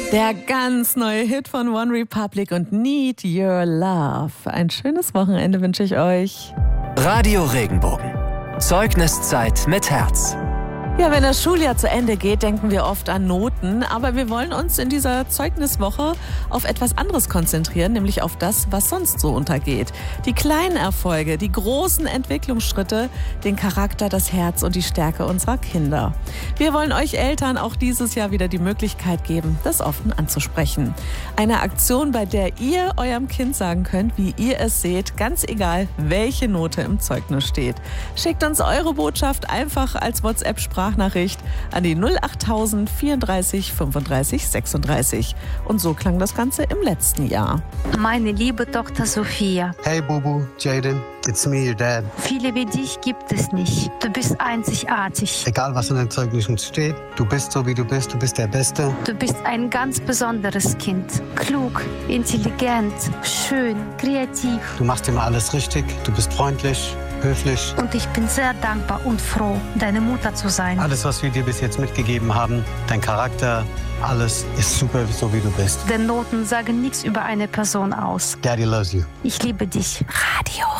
Der ganz neue Hit von One Republic und Need Your Love. Ein schönes Wochenende wünsche ich euch. Radio Regenbogen. Zeugniszeit mit Herz. Ja, wenn das Schuljahr zu Ende geht, denken wir oft an Noten. Aber wir wollen uns in dieser Zeugniswoche auf etwas anderes konzentrieren, nämlich auf das, was sonst so untergeht. Die kleinen Erfolge, die großen Entwicklungsschritte, den Charakter, das Herz und die Stärke unserer Kinder. Wir wollen euch Eltern auch dieses Jahr wieder die Möglichkeit geben, das offen anzusprechen. Eine Aktion, bei der ihr eurem Kind sagen könnt, wie ihr es seht, ganz egal, welche Note im Zeugnis steht. Schickt uns eure Botschaft einfach als WhatsApp-Sprachnachricht an die 08000 34 35 36. Und so klang das Ganze im letzten Jahr. Meine liebe Tochter Sophia. Hey Bubu, Jaden, it's me, your dad. Viele wie dich gibt es nicht. Du bist einzigartig. Egal was in den Zeugnissen steht, du bist so wie du bist der Beste. Du bist ein ganz besonderes Kind. Klug, intelligent, schön, kreativ. Du machst immer alles richtig, du bist freundlich, höflich. Und ich bin sehr dankbar und froh, deine Mutter zu sein. Alles, was wir dir bis jetzt mitgegeben haben, dein Charakter, alles ist super, so wie du bist. Denn Noten sagen nichts über eine Person aus. Daddy loves you. Ich liebe dich. Radio